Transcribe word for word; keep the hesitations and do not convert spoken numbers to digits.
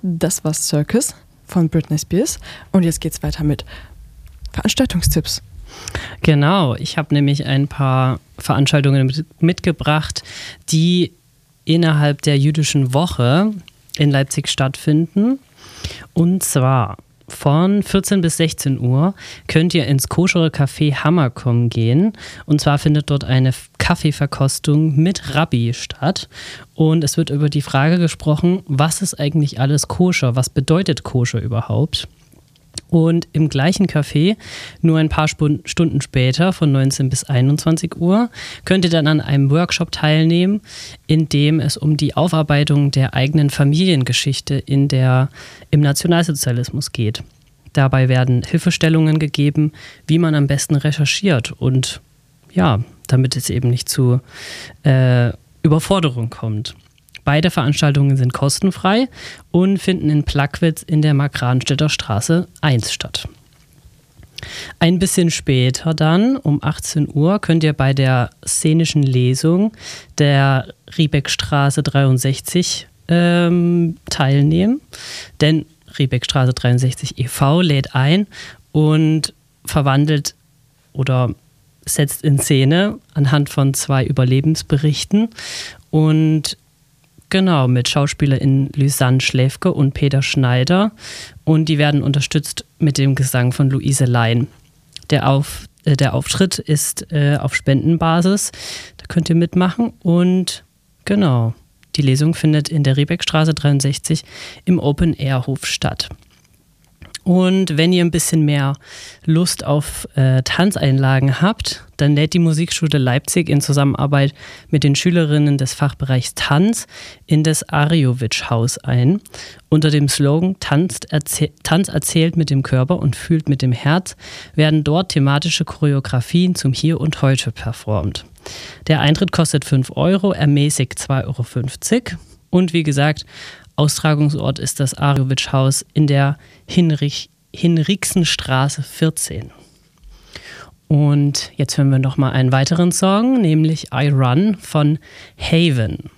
Das war Circus von Britney Spears. Und jetzt geht's weiter mit Veranstaltungstipps. Genau, ich habe nämlich ein paar Veranstaltungen mit, mitgebracht, die innerhalb der jüdischen Woche in Leipzig stattfinden. Und zwar von vierzehn bis sechzehn Uhr könnt ihr ins koschere Café Hammerkomm gehen. Und zwar findet dort eine Kaffeeverkostung mit Rabbi statt. Und es wird über die Frage gesprochen, was ist eigentlich alles koscher? Was bedeutet koscher überhaupt? Und im gleichen Café, nur ein paar Stunden später, von neunzehn bis einundzwanzig Uhr, könnt ihr dann an einem Workshop teilnehmen, in dem es um die Aufarbeitung der eigenen Familiengeschichte in der, im Nationalsozialismus geht. Dabei werden Hilfestellungen gegeben, wie man am besten recherchiert und ja, damit es eben nicht zu äh, Überforderung kommt. Beide Veranstaltungen sind kostenfrei und finden in Plagwitz in der Markranstädter Straße eins statt. Ein bisschen später dann, um achtzehn Uhr, könnt ihr bei der szenischen Lesung der Riebeckstraße dreiundsechzig ähm, teilnehmen. Denn Riebeckstraße dreiundsechzig e V lädt ein und verwandelt oder setzt in Szene anhand von zwei Überlebensberichten und genau, mit SchauspielerInnen Lysanne Schläfke und Peter Schneider. Und die werden unterstützt mit dem Gesang von Luise Lein. Der, Auf, äh, der Auftritt ist äh, auf Spendenbasis. Da könnt ihr mitmachen. Und genau, die Lesung findet in der Riebeckstraße dreiundsechzig im Open-Air-Hof statt. Und wenn ihr ein bisschen mehr Lust auf äh, Tanzeinlagen habt, dann lädt die Musikschule Leipzig in Zusammenarbeit mit den Schülerinnen des Fachbereichs Tanz in das Arjowitsch-Haus ein. Unter dem Slogan Tanzt, erzäh- Tanz erzählt mit dem Körper und fühlt mit dem Herz werden dort thematische Choreografien zum Hier und Heute performt. Der Eintritt kostet fünf Euro, ermäßigt zwei Euro fünfzig. Und wie gesagt, Austragungsort ist das Arjowitsch-Haus in der Hinrich- Hinrichsenstraße vierzehn. Und jetzt hören wir noch mal einen weiteren Song, nämlich I Run von Haven.